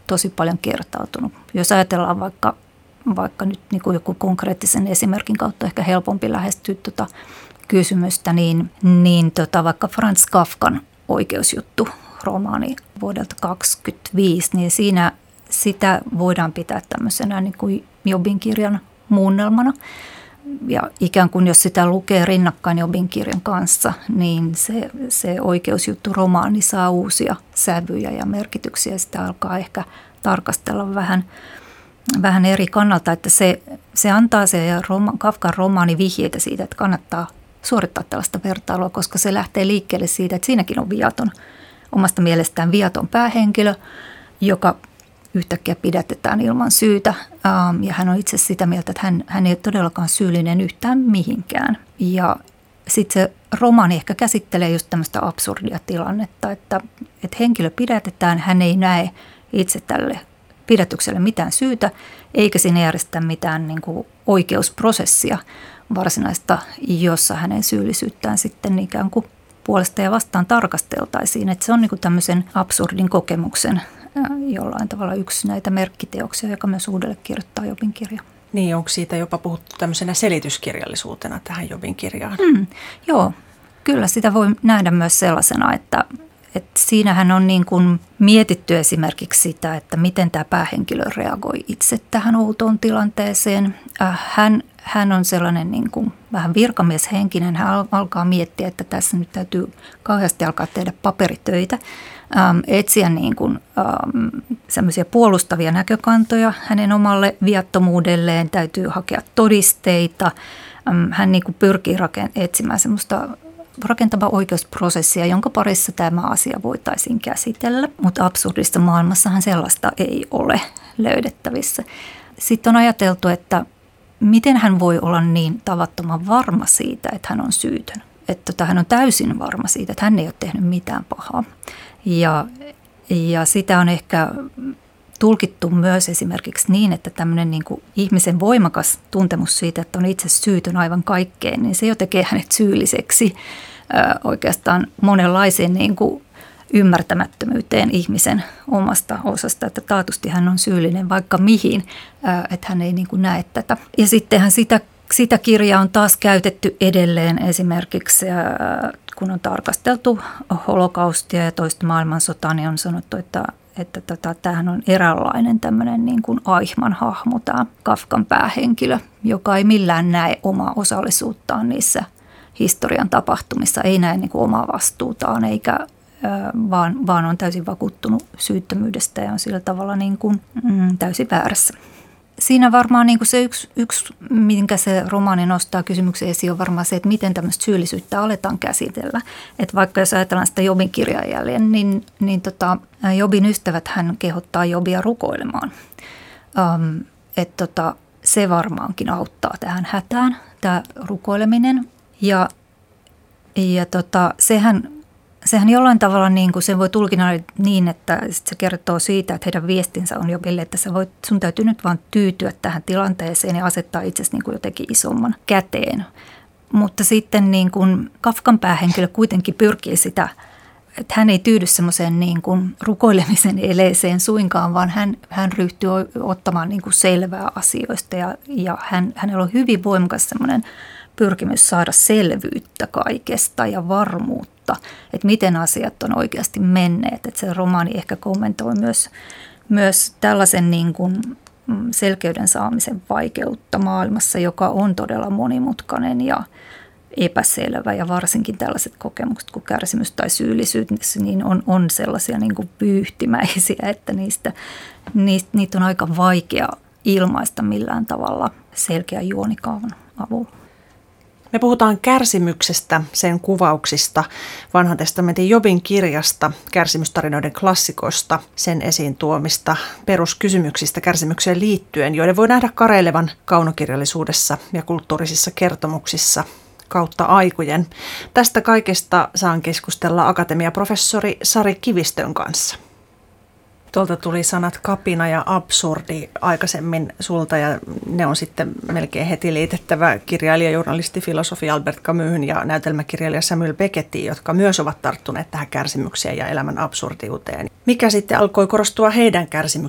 tosi paljon kertautunut. Jos ajatellaan vaikka nyt niin kuin joku konkreettisen esimerkin kautta ehkä helpompi lähestyä kysymystä, niin vaikka Franz Kafkan oikeusjuttu romaani vuodelta 1925, niin siinä sitä voidaan pitää tämmöisenä niin kuin Jobin kirjan muunnelmana. Ja ikään kuin jos sitä lukee rinnakkain Jobin kirjan kanssa, niin se oikeusjuttu romaani saa uusia sävyjä ja merkityksiä. Sitä alkaa ehkä tarkastella vähän eri kannalta, että se antaa Kafkan romaani vihjeitä siitä, että kannattaa suorittaa tällaista vertailua, koska se lähtee liikkeelle siitä, että siinäkin on omasta mielestään viaton päähenkilö, joka yhtäkkiä pidätetään ilman syytä. Ja hän on itse sitä mieltä, että hän ei ole todellakaan syyllinen yhtään mihinkään. Ja sitten se romaani ehkä käsittelee just tämmöistä absurdia tilannetta, että henkilö pidätetään, hän ei näe itse tälle pidätykselle mitään syytä, eikä siinä järjestä mitään niin kuin oikeusprosessia varsinaista, jossa hänen syyllisyyttään sitten ikään kuin puolesta ja vastaan tarkasteltaisiin. Että se on niin kuin tämmöisen absurdin kokemuksen jollain tavalla yksi näitä merkkiteoksia, joka myös uudelle kirjoittaa Jobin kirja. Niin, onko siitä jopa puhuttu tämmöisenä selityskirjallisuutena tähän Jobin kirjaan? Joo, kyllä sitä voi nähdä myös sellaisena, että siinähän on niin kuin mietitty esimerkiksi sitä, että miten tämä päähenkilö reagoi itse tähän outoon tilanteeseen. Hän on sellainen niin kuin vähän virkamieshenkinen. Hän alkaa miettiä, että tässä nyt täytyy kauheasti alkaa tehdä paperitöitä, etsiä niin kuin semmoisia puolustavia näkökantoja hänen omalle viattomuudelleen. Täytyy hakea todisteita. Hän niin kuin pyrkii etsimään semmoista rakentava oikeusprosessia, jonka parissa tämä asia voitaisiin käsitellä, mutta absurdissa maailmassahan sellaista ei ole löydettävissä. Sitten on ajateltu, että miten hän voi olla niin tavattoman varma siitä, että hän on syytön. Että hän on täysin varma siitä, että hän ei ole tehnyt mitään pahaa. Ja sitä on ehkä tulkittu myös esimerkiksi niin, että tämmöinen niin kuin ihmisen voimakas tuntemus siitä, että on itse syytön aivan kaikkeen, niin se jo tekee hänet syylliseksi oikeastaan monenlaiseen niin kuin ymmärtämättömyyteen ihmisen omasta osasta, että taatusti hän on syyllinen vaikka mihin, että hän ei niin kuin näe tätä. Ja sittenhän sitä kirjaa on taas käytetty edelleen esimerkiksi, kun on tarkasteltu holokaustia ja toista maailmansotaa, niin on sanottu, että tämähän on eräänlainen tämmöinen niin kuin Eichmann hahmo, tämä Kafkan päähenkilö, joka ei millään näe omaa osallisuuttaan niissä historian tapahtumissa, ei näe niin kuin omaa vastuutaan, vaan on täysin vakuuttunut syyttömyydestä ja on sillä tavalla niin kuin, täysin väärässä. Siinä varmaan niin kuin se yksi, minkä se romaani nostaa kysymyksen esiin, on varmaan se, että miten tämmöistä syyllisyyttä aletaan käsitellä. Että vaikka jos ajatellaan sitä Jobin kirjaa jälleen, niin Jobin ystävät hän kehottaa Jobia rukoilemaan. Se varmaankin auttaa tähän hätään, tämä rukoileminen. Ja sehän jollain tavalla niin kuin sen voi tulkita niin, että se kertoo siitä, että heidän viestinsä on Jobille, että sun täytyy nyt vaan tyytyä tähän tilanteeseen ja asettaa itsesi niin kuin jotenkin isomman käteen. Mutta sitten niin kuin Kafkan päähenkilö kuitenkin pyrkii sitä, että hän ei tyydy semmoiseen niin kuin rukoilemisen eleeseen suinkaan, vaan hän ryhtyy ottamaan niin kuin selvää asioista ja hänellä on hyvin voimakas semmoinen pyrkimys saada selvyyttä kaikesta ja varmuutta, että miten asiat on oikeasti menneet. Että se romaani ehkä kommentoi myös tällaisen niin kuin selkeyden saamisen vaikeutta maailmassa, joka on todella monimutkainen ja epäselvä. Ja varsinkin tällaiset kokemukset kuin kärsimys tai syyllisyys, niin on sellaisia niin kuin pyyhtimäisiä, että niitä on aika vaikea ilmaista millään tavalla selkeän juonikaavan avulla. Me puhutaan kärsimyksestä, sen kuvauksista, Vanhan testamentin Jobin kirjasta, kärsimystarinoiden klassikosta, sen esiin tuomista peruskysymyksistä kärsimykseen liittyen, joiden voi nähdä kareilevan kaunokirjallisuudessa ja kulttuurisissa kertomuksissa kautta aikojen. Tästä kaikesta saan keskustella akatemiaprofessori Sari Kivistön kanssa. Tuolta tuli sanat kapina ja absurdi aikaisemmin sulta ja ne on sitten melkein heti liitettävä kirjailija, journalisti, filosofi Albert Camusin ja näytelmäkirjailija Samuel Beckettiin, jotka myös ovat tarttuneet tähän kärsimykseen ja elämän absurdiuteen. Mikä sitten alkoi korostua heidän